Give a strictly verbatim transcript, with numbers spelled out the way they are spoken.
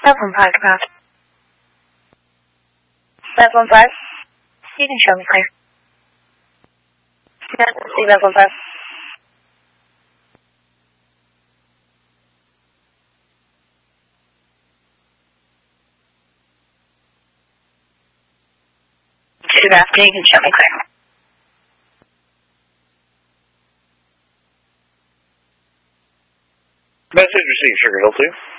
That's one five capacity. That's one five. You can show me clear. Yeah, see, that's one five. Two capacity, you can show me clear. Message received, Sugar Hill two.